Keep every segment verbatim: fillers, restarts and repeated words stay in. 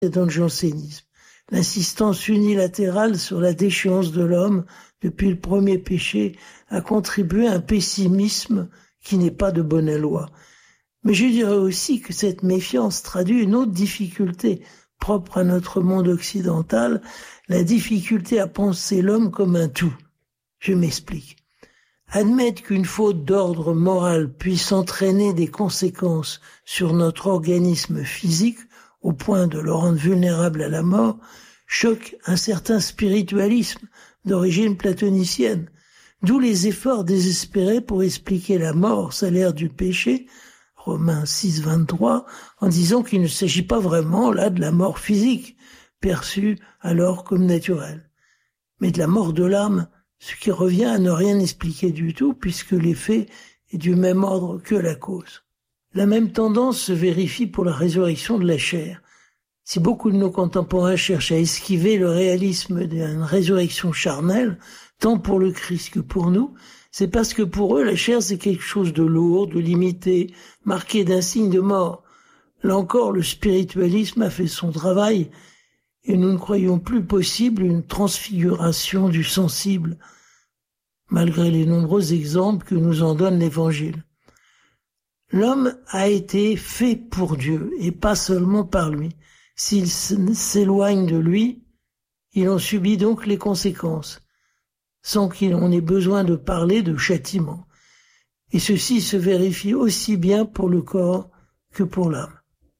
dans le jansénisme. L'insistance unilatérale sur la déchéance de l'homme depuis le premier péché a contribué à un pessimisme qui n'est pas de bonne loi. Mais je dirais aussi que cette méfiance traduit une autre difficulté propre à notre monde occidental, la difficulté à penser l'homme comme un tout. Je m'explique. Admettre qu'une faute d'ordre moral puisse entraîner des conséquences sur notre organisme physique au point de le rendre vulnérable à la mort choque un certain spiritualisme d'origine platonicienne, d'où les efforts désespérés pour expliquer la mort, salaire du péché, Romains six, vingt-trois, en disant qu'il ne s'agit pas vraiment là de la mort physique, perçue alors comme naturelle, mais de la mort de l'âme, ce qui revient à ne rien expliquer du tout puisque l'effet est du même ordre que la cause. La même tendance se vérifie pour la résurrection de la chair. Si beaucoup de nos contemporains cherchent à esquiver le réalisme d'une résurrection charnelle, tant pour le Christ que pour nous, c'est parce que pour eux, la chair, c'est quelque chose de lourd, de limité, marqué d'un signe de mort. Là encore, le spiritualisme a fait son travail et nous ne croyons plus possible une transfiguration du sensible, malgré les nombreux exemples que nous en donne l'Évangile. L'homme a été fait pour Dieu et pas seulement par lui. S'il s'éloigne de lui, il en subit donc les conséquences, sans qu'il en ait besoin de parler de châtiment. Et ceci se vérifie aussi bien pour le corps que pour l'âme.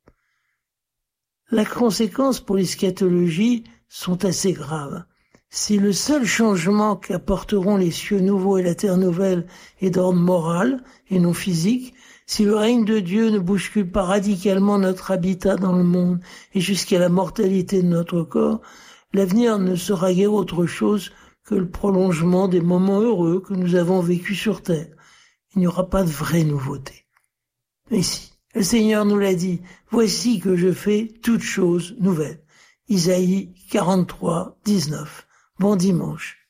Les conséquences pour l'eschatologie sont assez graves. Si le seul changement qu'apporteront les cieux nouveaux et la terre nouvelle est d'ordre moral et non physique, si le règne de Dieu ne bouscule pas radicalement notre habitat dans le monde et jusqu'à la mortalité de notre corps, l'avenir ne sera guère autre chose que le prolongement des moments heureux que nous avons vécus sur terre. Il n'y aura pas de vraie nouveauté. Mais si, le Seigneur nous l'a dit, voici que je fais toutes choses nouvelles. Isaïe quarante-trois, dix-neuf. Bon dimanche.